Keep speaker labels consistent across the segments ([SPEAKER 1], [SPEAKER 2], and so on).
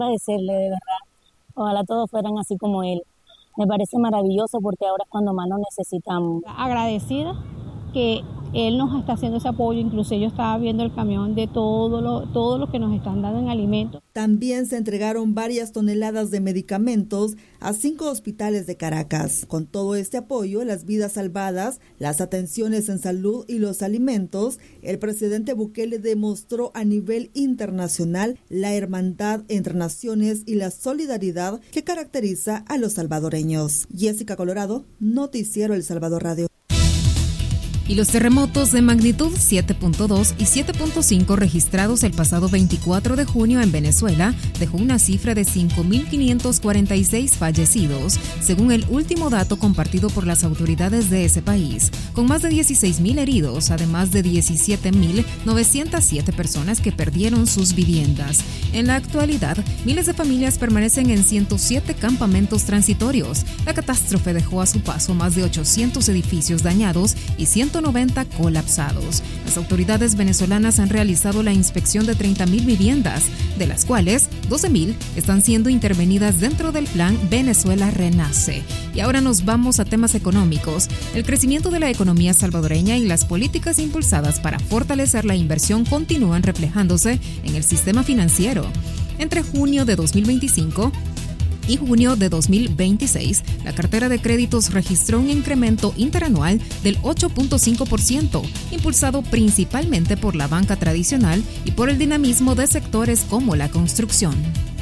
[SPEAKER 1] Agradecerle de verdad, ojalá todos fueran así como él. Me parece maravilloso porque ahora es cuando más nos necesitamos.
[SPEAKER 2] Agradecida que él nos está haciendo ese apoyo, incluso yo estaba viendo el camión de todo lo que nos están dando en alimentos.
[SPEAKER 3] También se entregaron varias toneladas de medicamentos a 5 hospitales de Caracas. Con todo este apoyo, las vidas salvadas, las atenciones en salud y los alimentos, el presidente Bukele demostró a nivel internacional la hermandad entre naciones y la solidaridad que caracteriza a los salvadoreños. Jessica Colorado, Noticiero El Salvador Radio.
[SPEAKER 4] Y los terremotos de magnitud 7.2 y 7.5 registrados el pasado 24 de junio en Venezuela dejó una cifra de 5.546 fallecidos, según el último dato compartido por las autoridades de ese país, con más de 16.000 heridos, además de 17.907 personas que perdieron sus viviendas. En la actualidad, miles de familias permanecen en 107 campamentos transitorios. La catástrofe dejó a su paso más de 800 edificios dañados y 190 colapsados. Las autoridades venezolanas han realizado la inspección de 30.000 viviendas, de las cuales 12.000 están siendo intervenidas dentro del plan Venezuela Renace. Y ahora nos vamos a temas económicos. El crecimiento de la economía salvadoreña y las políticas impulsadas para fortalecer la inversión continúan reflejándose en el sistema financiero. Entre junio de 2025 y junio de 2026, la cartera de créditos registró un incremento interanual del 8.5%, impulsado principalmente por la banca tradicional y por el dinamismo de sectores como la construcción.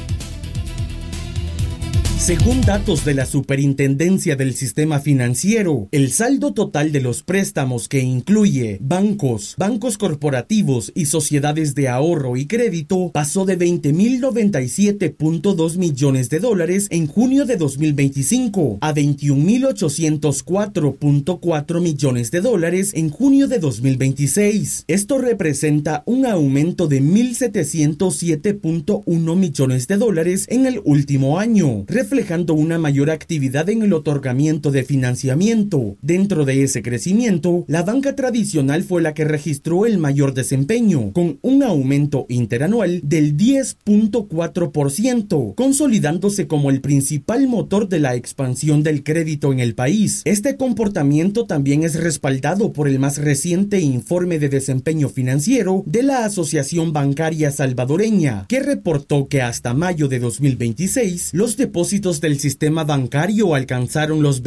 [SPEAKER 5] Según datos de la Superintendencia del Sistema Financiero, el saldo total de los préstamos, que incluye bancos, bancos corporativos y sociedades de ahorro y crédito, pasó de $20.097.2 millones en junio de 2025 a $21.804.4 millones en junio de 2026. Esto representa un aumento de $1.707.1 millones en el último año, reflejando una mayor actividad en el otorgamiento de financiamiento. Dentro de ese crecimiento, la banca tradicional fue la que registró el mayor desempeño, con un aumento interanual del 10.4%, consolidándose como el principal motor de la expansión del crédito en el país. Este comportamiento también es respaldado por el más reciente informe de desempeño financiero de la Asociación Bancaria Salvadoreña, que reportó que hasta mayo de 2026, los depósitos del sistema bancario alcanzaron los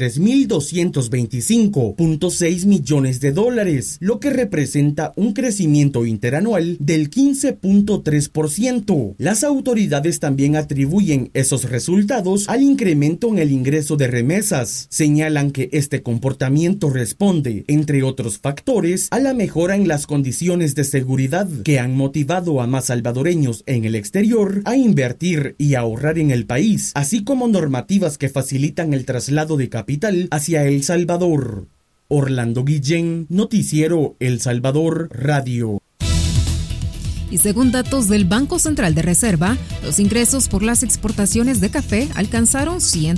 [SPEAKER 5] $23.225.6 millones, lo que representa un crecimiento interanual del 15.3%. Las autoridades también atribuyen esos resultados al incremento en el ingreso de remesas. Señalan que este comportamiento responde, entre otros factores, a la mejora en las condiciones de seguridad que han motivado a más salvadoreños en el exterior a invertir y ahorrar en el país, así como normativas que facilitan el traslado de capital hacia El Salvador. Orlando Guillén, Noticiero El Salvador Radio.
[SPEAKER 4] Y según datos del Banco Central de Reserva, los ingresos por las exportaciones de café alcanzaron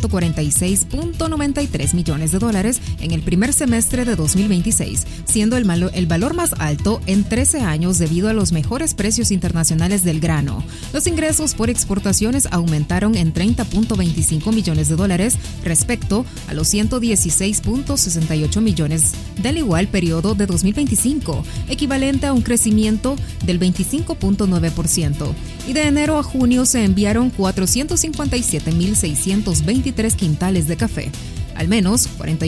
[SPEAKER 4] $146.93 millones en el primer semestre de 2026, siendo el valor más alto en 13 años debido a los mejores precios internacionales del grano. Los ingresos por exportaciones aumentaron en $30.25 millones respecto a los $116.68 millones del igual periodo de 2025, equivalente a un crecimiento del 25.9%. Y de enero a junio se enviaron 457.623 quintales de café, al menos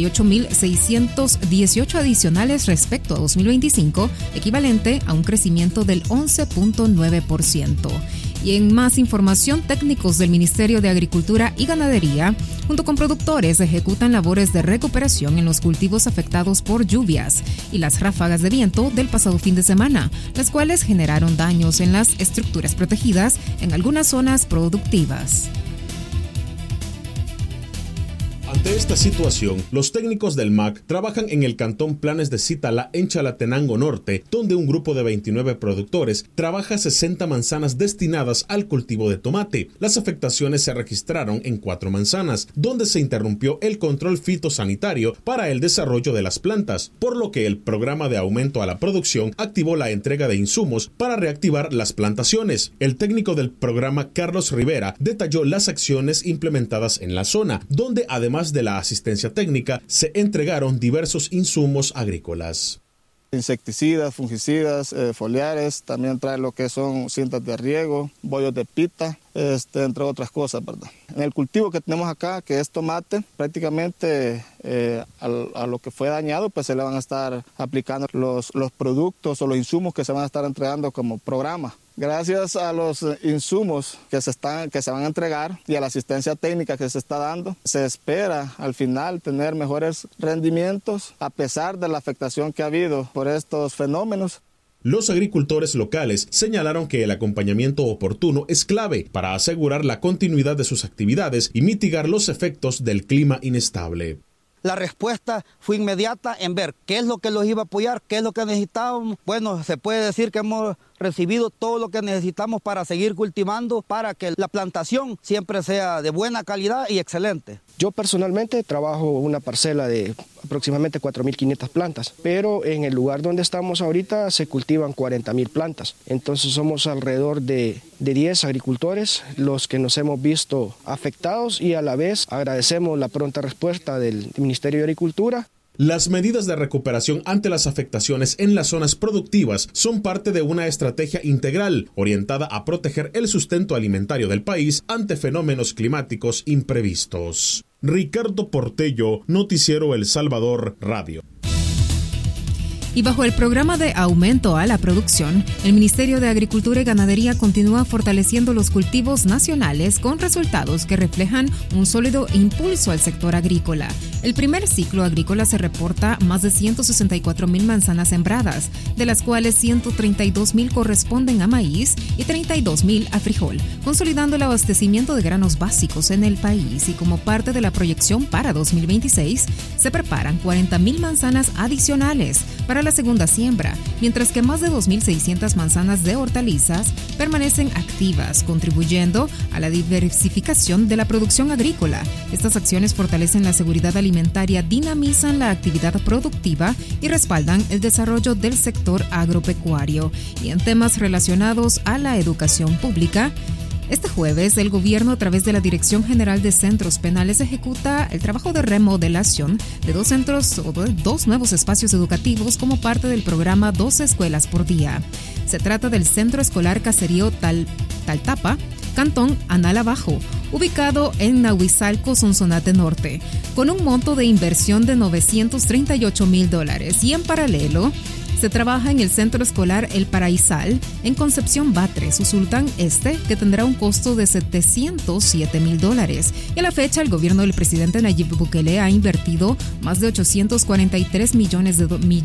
[SPEAKER 4] 48.618 adicionales respecto a 2025, equivalente a un crecimiento del 11.9%. Y en más información, técnicos del Ministerio de Agricultura y Ganadería, junto con productores, ejecutan labores de recuperación en los cultivos afectados por lluvias y las ráfagas de viento del pasado fin de semana, las cuales generaron daños en las estructuras protegidas en algunas zonas productivas.
[SPEAKER 6] Ante esta situación, los técnicos del MAC trabajan en el cantón Planes de Citala en Chalatenango Norte, donde un grupo de 29 productores trabaja 60 manzanas destinadas al cultivo de tomate. Las afectaciones se registraron en 4 manzanas, donde se interrumpió el control fitosanitario para el desarrollo de las plantas, por lo que el programa de aumento a la producción activó la entrega de insumos para reactivar las plantaciones. El técnico del programa, Carlos Rivera, detalló las acciones implementadas en la zona, donde además de la asistencia técnica, se entregaron diversos insumos agrícolas.
[SPEAKER 7] Insecticidas, fungicidas, foliares, también trae lo que son cintas de riego, bollos de pita, entre otras cosas, ¿verdad? En el cultivo que tenemos acá, que es tomate, prácticamente a lo que fue dañado, pues se le van a estar aplicando los productos o los insumos que se van a estar entregando como programa. Gracias a los insumos que se van a entregar y a la asistencia técnica que se está dando, se espera al final tener mejores rendimientos a pesar de la afectación que ha habido por estos fenómenos.
[SPEAKER 6] Los agricultores locales señalaron que el acompañamiento oportuno es clave para asegurar la continuidad de sus actividades y mitigar los efectos del clima inestable.
[SPEAKER 8] La respuesta fue inmediata en ver qué es lo que los iba a apoyar, qué es lo que necesitábamos. Bueno, se puede decir que hemos recibido todo lo que necesitamos para seguir cultivando, para que la plantación siempre sea de buena calidad y excelente.
[SPEAKER 9] Yo personalmente trabajo una parcela de aproximadamente 4.500 plantas, pero en el lugar donde estamos ahorita se cultivan 40.000 plantas. Entonces somos alrededor de 10 agricultores los que nos hemos visto afectados y a la vez agradecemos la pronta respuesta del Ministerio de Agricultura.
[SPEAKER 6] Las medidas de recuperación ante las afectaciones en las zonas productivas son parte de una estrategia integral orientada a proteger el sustento alimentario del país ante fenómenos climáticos imprevistos. Ricardo Portello, Noticiero El Salvador Radio.
[SPEAKER 4] Y bajo el programa de aumento a la producción, el Ministerio de Agricultura y Ganadería continúa fortaleciendo los cultivos nacionales con resultados que reflejan un sólido impulso al sector agrícola. El primer ciclo agrícola se reporta más de 164.000 manzanas sembradas, de las cuales 132.000 corresponden a maíz y 32.000 a frijol, consolidando el abastecimiento de granos básicos en el país. Y como parte de la proyección para 2026, se preparan 40.000 manzanas adicionales para la segunda siembra, mientras que más de 2.600 manzanas de hortalizas permanecen activas, contribuyendo a la diversificación de la producción agrícola. Estas acciones fortalecen la seguridad alimentaria, dinamizan la actividad productiva y respaldan el desarrollo del sector agropecuario. Y en temas relacionados a la educación pública, este jueves, el gobierno, a través de la Dirección General de Centros Penales, ejecuta el trabajo de remodelación de 2 centros o de 2 nuevos espacios educativos como parte del programa 12 Escuelas por Día. Se trata del Centro Escolar Caserío Taltapa, Cantón Anala Bajo, ubicado en Nahuizalco, Sonsonate Norte, con un monto de inversión de $938,000. Y en paralelo, se trabaja en el Centro Escolar El Paraísal, en Concepción Batres, Usulután Este, que tendrá un costo de $707,000. Y a la fecha, el gobierno del presidente Nayib Bukele ha invertido más de $843 millones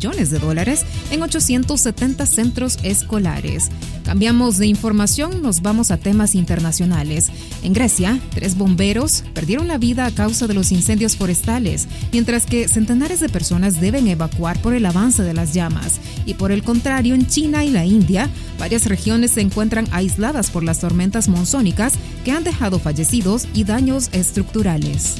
[SPEAKER 4] en 870 centros escolares. Cambiamos de información, nos vamos a temas internacionales. En Grecia, 3 bomberos perdieron la vida a causa de los incendios forestales, mientras que centenares de personas deben evacuar por el avance de las llamas. Y por el contrario, en China y la India, varias regiones se encuentran aisladas por las tormentas monzónicas que han dejado fallecidos y daños estructurales.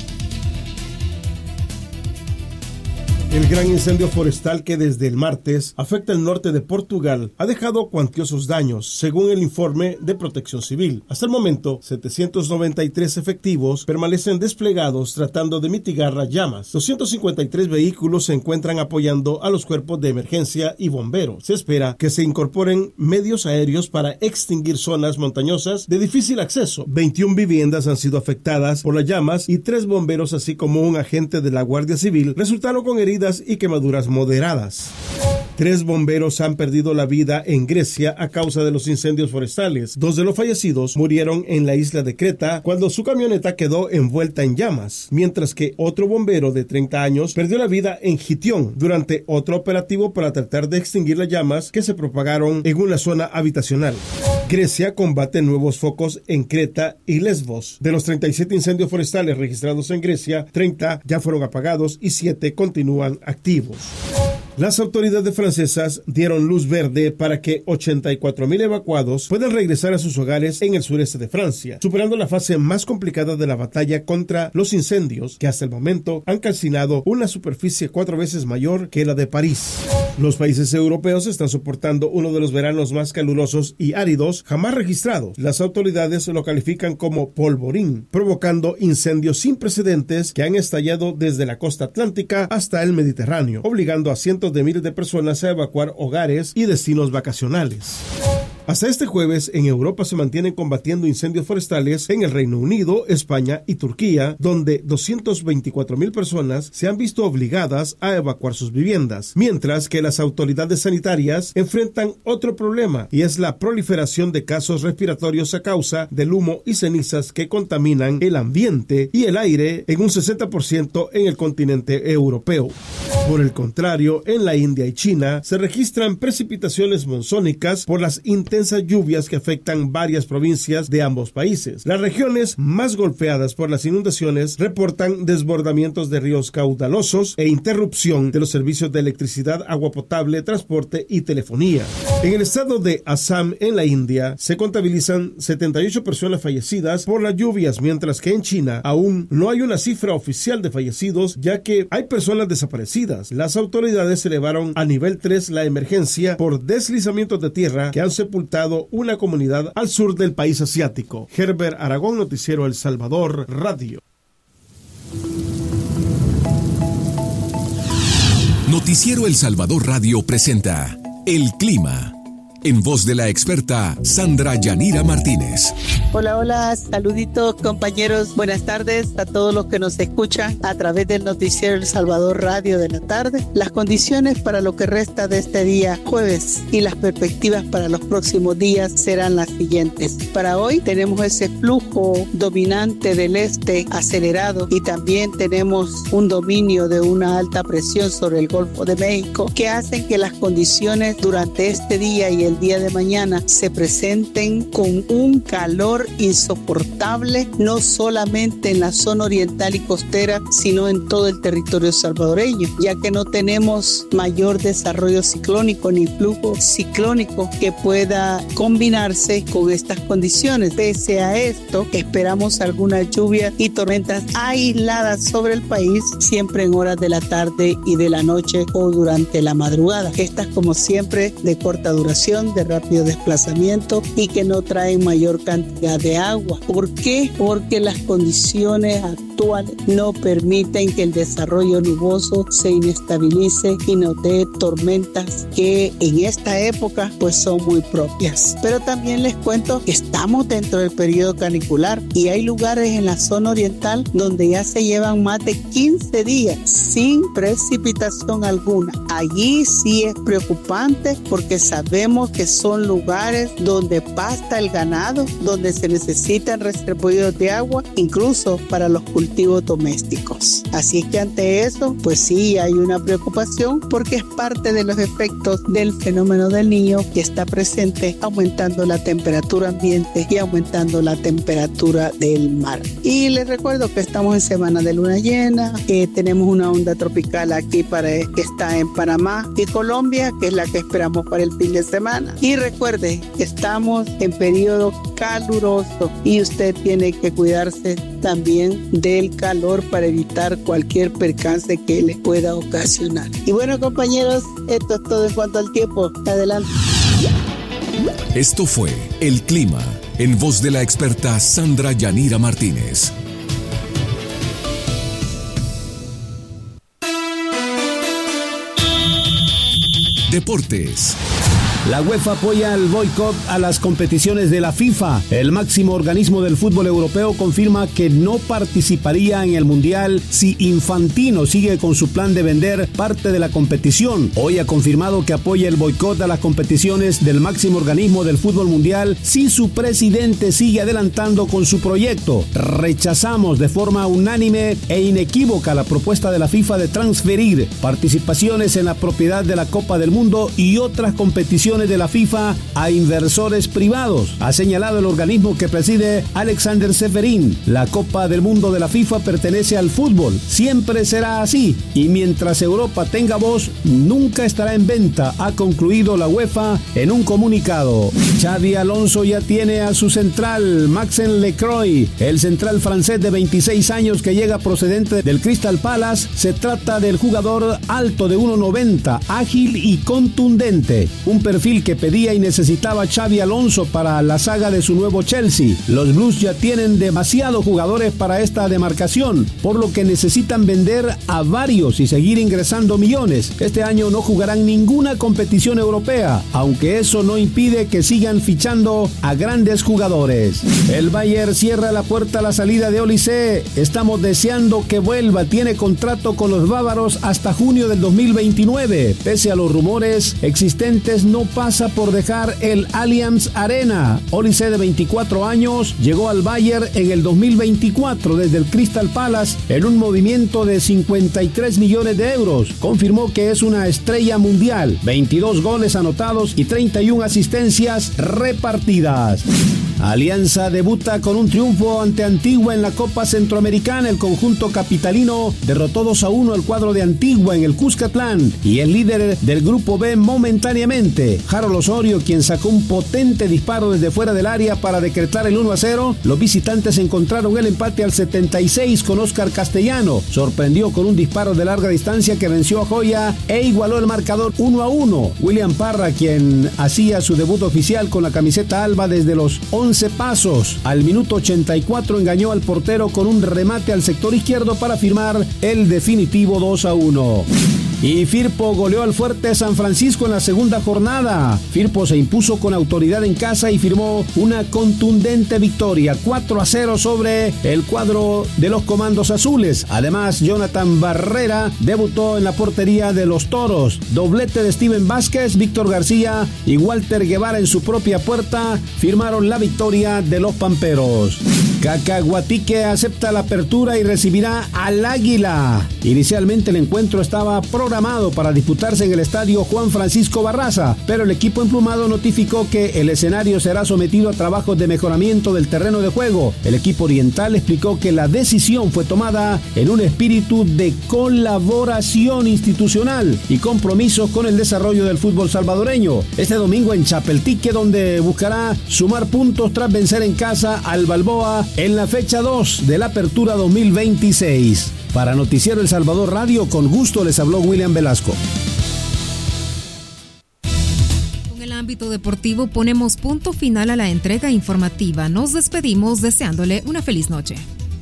[SPEAKER 10] El gran incendio forestal que desde el martes afecta el norte de Portugal ha dejado cuantiosos daños, según el informe de Protección Civil. Hasta el momento, 793 efectivos permanecen desplegados tratando de mitigar las llamas. 253 vehículos se encuentran apoyando a los cuerpos de emergencia y bomberos. Se espera que se incorporen medios aéreos para extinguir zonas montañosas de difícil acceso. 21 viviendas han sido afectadas por las llamas y 3 bomberos, así como un agente de la Guardia Civil, resultaron con heridas y quemaduras moderadas. 3 bomberos han perdido la vida en Grecia a causa de los incendios forestales. 2 de los fallecidos murieron en la isla de Creta cuando su camioneta quedó envuelta en llamas, mientras que otro bombero de 30 años perdió la vida en Gitión durante otro operativo para tratar de extinguir las llamas que se propagaron en una zona habitacional. Grecia combate nuevos focos en Creta y Lesbos. De los 37 incendios forestales registrados en Grecia, 30 ya fueron apagados y 7 continúan activos. Las autoridades francesas dieron luz verde para que 84,000 evacuados puedan regresar a sus hogares en el sureste de Francia, superando la fase más complicada de la batalla contra los incendios, que hasta el momento han calcinado una superficie 4 veces mayor que la de París. Los países europeos están soportando uno de los veranos más calurosos y áridos jamás registrados. Las autoridades lo califican como polvorín, provocando incendios sin precedentes que han estallado desde la costa atlántica hasta el Mediterráneo, obligando a cientos de miles de personas a evacuar hogares y destinos vacacionales. Hasta este jueves, en Europa se mantienen combatiendo incendios forestales en el Reino Unido, España y Turquía, donde 224,000 personas se han visto obligadas a evacuar sus viviendas, mientras que las autoridades sanitarias enfrentan otro problema, y es la proliferación de casos respiratorios a causa del humo y cenizas que contaminan el ambiente y el aire en un 60% en el continente europeo. Por el contrario, en la India y China se registran precipitaciones monzónicas por las intensas lluvias que afectan varias provincias de ambos países. Las regiones más golpeadas por las inundaciones reportan desbordamientos de ríos caudalosos e interrupción de los servicios de electricidad, agua potable, transporte y telefonía. En el estado de Assam, en la India, se contabilizan 78 personas fallecidas por las lluvias, mientras que en China aún no hay una cifra oficial de fallecidos, ya que hay personas desaparecidas. Las autoridades elevaron a nivel 3 la emergencia por deslizamientos de tierra que han sepultado una comunidad al sur del país asiático. Herbert Aragón, Noticiero El Salvador Radio.
[SPEAKER 11] Noticiero El Salvador Radio presenta El Clima, en voz de la experta Sandra Yanira Martínez.
[SPEAKER 12] Hola, saluditos compañeros, buenas tardes a todos los que nos escuchan a través del noticiero El Salvador Radio de la tarde. Las condiciones para lo que resta de este día jueves y las perspectivas para los próximos días serán las siguientes. Para hoy tenemos ese flujo dominante del este acelerado y también tenemos un dominio de una alta presión sobre el Golfo de México que hacen que las condiciones durante este día y el día de mañana se presenten con un calor insoportable, no solamente en la zona oriental y costera, sino en todo el territorio salvadoreño, ya que no tenemos mayor desarrollo ciclónico ni flujo ciclónico que pueda combinarse con estas condiciones. Pese a esto, esperamos algunas lluvias y tormentas aisladas sobre el país, siempre en horas de la tarde y de la noche o durante la madrugada. Estas, como siempre, de corta duración, de rápido desplazamiento y que no traen mayor cantidad de agua. ¿Por qué? Porque las condiciones actuales no permiten que el desarrollo nuboso se inestabilice y nos dé tormentas que en esta época pues son muy propias. Pero también les cuento que estamos dentro del periodo canicular y hay lugares en la zona oriental donde ya se llevan más de 15 días sin precipitación alguna. Allí sí es preocupante porque sabemos que son lugares donde pasta el ganado, donde se necesitan reservorios de agua, incluso para los cultivos domésticos. Así es que ante eso, pues sí hay una preocupación porque es parte de los efectos del fenómeno del Niño que está presente, aumentando la temperatura ambiente y aumentando la temperatura del mar. Y les recuerdo que estamos en semana de luna llena, que tenemos una onda tropical aquí que está en Panamá y Colombia, que es la que esperamos para el fin de semana. Y recuerde que estamos en periodo caluroso y usted tiene que cuidarse también del calor para evitar cualquier percance que le pueda ocasionar. Y bueno, compañeros, esto es todo en cuanto al tiempo. Adelante.
[SPEAKER 11] Esto fue El Clima, en voz de la experta Sandra Yanira Martínez. Deportes.
[SPEAKER 13] La UEFA apoya el boicot a las competiciones de la FIFA. El máximo organismo del fútbol europeo confirma que no participaría en el Mundial si Infantino sigue con su plan de vender parte de la competición. Hoy ha confirmado que apoya el boicot a las competiciones del máximo organismo del fútbol mundial si su presidente sigue adelantando con su proyecto. Rechazamos de forma unánime e inequívoca la propuesta de la FIFA de transferir participaciones en la propiedad de la Copa del Mundo y otras competiciones competiciones de la FIFA a inversores privados, ha señalado el organismo que preside Alexander Seferin. La Copa del Mundo de la FIFA pertenece al fútbol, siempre será así, y mientras Europa tenga voz, nunca estará en venta, ha concluido la UEFA en un comunicado. Xabi Alonso ya tiene a su central, Maxence Lecroix, el central francés de 26 años que llega procedente del Crystal Palace. Se trata del jugador alto de 1.90, ágil y contundente, un perfil que pedía y necesitaba Xabi Alonso para la saga de su nuevo Chelsea. Los Blues ya tienen demasiados jugadores para esta demarcación, por lo que necesitan vender a varios y seguir ingresando millones. Este año no jugarán ninguna competición europea, aunque eso no impide que sigan fichando a grandes jugadores. El Bayern cierra la puerta a la salida de Olise. Estamos deseando que vuelva. Tiene contrato con los bávaros hasta junio del 2029. Pese a los rumores existentes, no pasa por dejar el Allianz Arena. Olise, de 24 años, llegó al Bayern en el 2024 desde el Crystal Palace en un movimiento de 53 millones de euros. Confirmó que es una estrella mundial. 22 goles anotados y 31 asistencias repartidas. Alianza debuta con un triunfo ante Antigua en la Copa Centroamericana. El conjunto capitalino derrotó 2-1 al cuadro de Antigua en el Cuscatlán y el líder del grupo B momentáneamente. Harold Osorio, quien sacó un potente disparo desde fuera del área para decretar el 1-0. Los visitantes encontraron el empate al 76 con Oscar Castellano. Sorprendió con un disparo de larga distancia que venció a Joya e igualó el marcador 1-1. William Parra, quien hacía su debut oficial con la camiseta alba desde los 11 pasos. Al minuto 84 engañó al portero con un remate al sector izquierdo para firmar el definitivo 2-1. Y Firpo goleó al fuerte San Francisco en la segunda jornada. Firpo se impuso con autoridad en casa y firmó una contundente victoria 4-0 sobre el cuadro de los Comandos Azules. Además, Jonathan Barrera debutó en la portería de los Toros. Doblete de Steven Vázquez, Víctor García y Walter Guevara en su propia puerta firmaron la victoria de los Pamperos. Cacahuatique acepta la apertura y recibirá al Águila. Inicialmente el encuentro estaba programado para disputarse en el estadio Juan Francisco Barraza, pero el equipo emplumado notificó que el escenario será sometido a trabajos de mejoramiento del terreno de juego. El equipo oriental explicó que la decisión fue tomada en un espíritu de colaboración institucional y compromiso con el desarrollo del fútbol salvadoreño. Este domingo en Chapeltique, donde buscará sumar puntos tras vencer en casa al Balboa en la fecha 2 de la Apertura 2026. Para Noticiero El Salvador Radio, con gusto les habló William Velasco.
[SPEAKER 4] Con el ámbito deportivo ponemos punto final a la entrega informativa. Nos despedimos deseándole una feliz noche.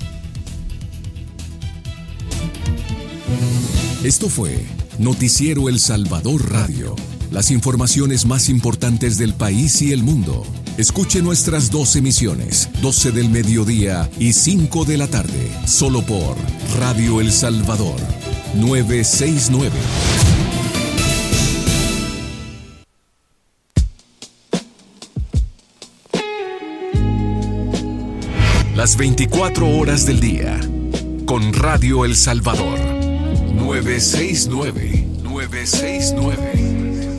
[SPEAKER 11] Esto fue Noticiero El Salvador Radio. Las informaciones más importantes del país y el mundo. Escuche nuestras 2 emisiones, 12 del mediodía y 5 de la tarde, solo por Radio El Salvador, 969. Las 24 horas del día, con Radio El Salvador, 969.